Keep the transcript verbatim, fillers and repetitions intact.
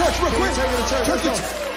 church real Can you quick. take me to church? Church, Let's get go.